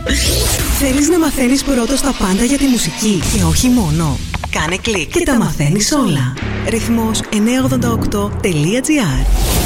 Θέλεις να μαθαίνεις πρώτος τα πάντα για τη μουσική και όχι μόνο? Κάνε κλικ και τα μαθαίνεις όλα. Ρυθμός 988.gr